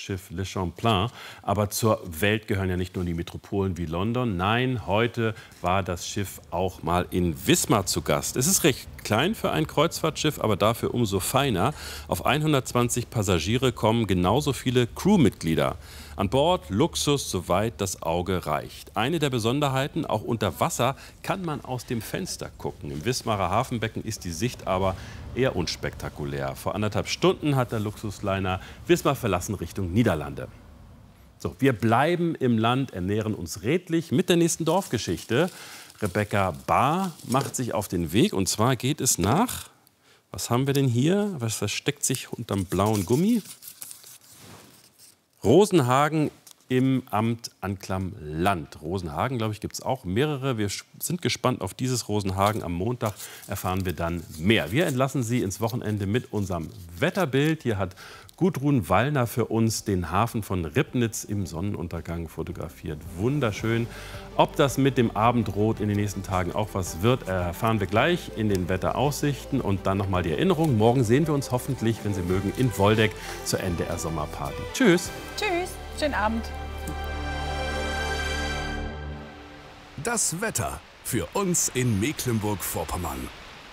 Kreuzfahrtschiff Le Champlain. Aber zur Welt gehören ja nicht nur die Metropolen wie London. Nein, heute war das Schiff auch mal in Wismar zu Gast. Es ist recht klein für ein Kreuzfahrtschiff, aber dafür umso feiner. Auf 120 Passagiere kommen genauso viele Crewmitglieder. An Bord Luxus, soweit das Auge reicht. Eine der Besonderheiten, auch unter Wasser kann man aus dem Fenster gucken. Im Wismarer Hafenbecken ist die Sicht aber eher unspektakulär. Vor 1,5 Stunden hat der Luxusliner Wismar verlassen Richtung Niederlande. So, wir bleiben im Land, ernähren uns redlich mit der nächsten Dorfgeschichte. Rebecca Bahr macht sich auf den Weg und zwar geht es nach, was haben wir denn hier? Was versteckt sich unterm blauen Gummi? Rosenhagen im Amt Anklam-Land. Rosenhagen, glaube ich, gibt es auch mehrere. Wir sind gespannt auf dieses Rosenhagen. Am Montag erfahren wir dann mehr. Wir entlassen Sie ins Wochenende mit unserem Wetterbild. Hier hat Gudrun Wallner für uns den Hafen von Ribnitz im Sonnenuntergang fotografiert. Wunderschön. Ob das mit dem Abendrot in den nächsten Tagen auch was wird, erfahren wir gleich in den Wetteraussichten. Und dann nochmal die Erinnerung. Morgen sehen wir uns hoffentlich, wenn Sie mögen, in Woldeck zur NDR Sommerparty. Tschüss. Tschüss. Schönen Abend. Das Wetter für uns in Mecklenburg-Vorpommern.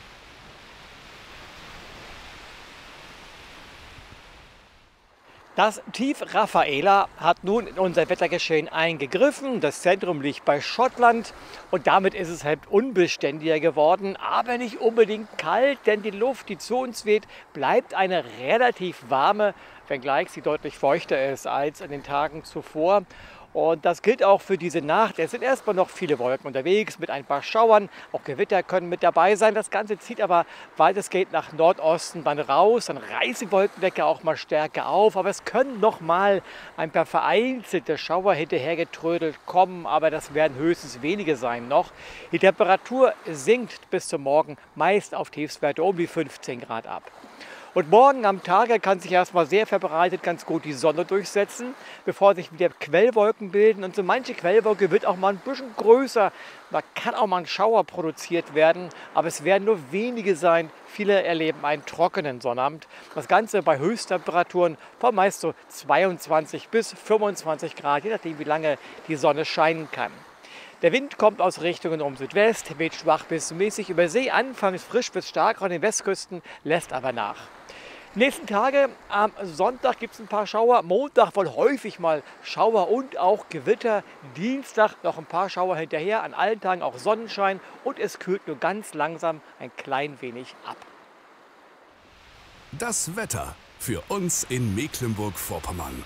Das Tief Raffaela hat nun in unser Wettergeschehen eingegriffen. Das Zentrum liegt bei Schottland und damit ist es halt unbeständiger geworden, aber nicht unbedingt kalt, denn die Luft, die zu uns weht, bleibt eine relativ warme, wenngleich sie deutlich feuchter ist als in den Tagen zuvor. Und das gilt auch für diese Nacht. Es sind erstmal noch viele Wolken unterwegs mit ein paar Schauern. Auch Gewitter können mit dabei sein. Das Ganze zieht aber weitestgehend nach Nordosten dann raus. Dann reißt die Wolkendecke auch mal stärker auf. Aber es können noch mal ein paar vereinzelte Schauer hinterhergetrödelt kommen. Aber das werden höchstens wenige sein noch. Die Temperatur sinkt bis zum Morgen meist auf Tiefstwerte um die 15 Grad ab. Und morgen am Tage kann sich erstmal sehr verbreitet ganz gut die Sonne durchsetzen, bevor sich wieder Quellwolken bilden. Und so manche Quellwolke wird auch mal ein bisschen größer. Da kann auch mal ein Schauer produziert werden, aber es werden nur wenige sein. Viele erleben einen trockenen Sonnabend. Das Ganze bei Höchsttemperaturen von meist so 22 bis 25 Grad, je nachdem wie lange die Sonne scheinen kann. Der Wind kommt aus Richtungen um Südwest, weht schwach bis mäßig über See, anfangs frisch bis stark an den Westküsten, lässt aber nach. Die nächsten Tage, am Sonntag gibt es ein paar Schauer, Montag wohl häufig mal Schauer und auch Gewitter, Dienstag noch ein paar Schauer hinterher, an allen Tagen auch Sonnenschein und es kühlt nur ganz langsam ein klein wenig ab. Das Wetter für uns in Mecklenburg-Vorpommern.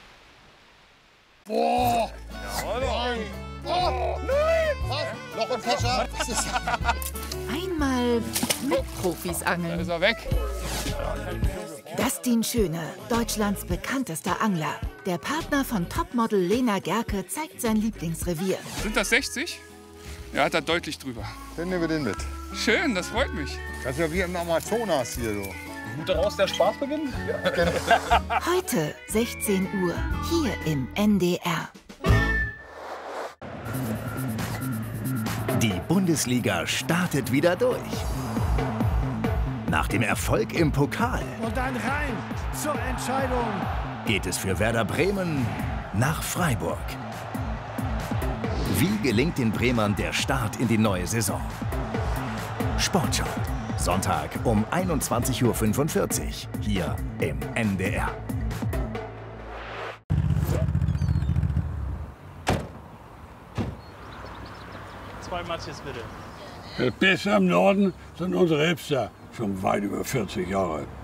Boah! Nein! Oh, nein! Was? Loch im Kescher? Was ist das? Einmal mit Profis angeln. Da ist er weg. Dustin Schöne, Deutschlands bekanntester Angler. Der Partner von Topmodel Lena Gerke zeigt sein Lieblingsrevier. Sind das 60? Er hat da deutlich drüber. Dann nehmen wir den mit. Schön, das freut mich. Das ist ja wie im Amazonas hier, du. Gut daraus der Spaß beginnt? Heute 16 Uhr, hier im NDR. Die Bundesliga startet wieder durch. Nach dem Erfolg im Pokal und dann rein zur Entscheidung geht es für Werder Bremen nach Freiburg. Wie gelingt den Bremern der Start in die neue Saison? Sportschau, Sonntag um 21:45 Uhr hier im NDR. Zwei Matches bitte. Das Beste am Norden sind unsere Hipster, schon weit über 40 Jahre.